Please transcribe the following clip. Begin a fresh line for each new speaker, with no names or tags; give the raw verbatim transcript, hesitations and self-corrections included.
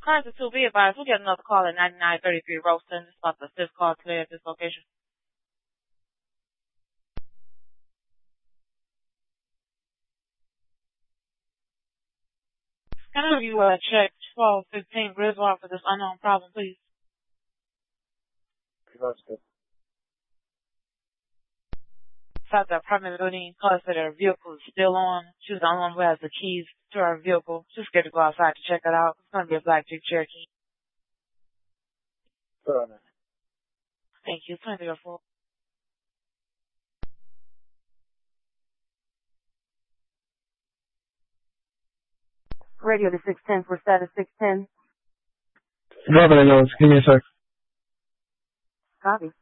Occurrence of two, be advised, we'll get another call at ninety-nine thirty-three Roaston. This is about the fifth call today at this location. Can I have you uh, check twelve fifteen Griswold for this unknown problem, please? South the apartment building, calls that her vehicle is still on. She was the only one who has the keys to her vehicle. She's scared to go outside to check it out. It's going to be a black Jeep Cherokee. Thank you. twenty-three oh four.
Radio to six ten for status six ten.
Driving a notes. Give me a sec.
Copy.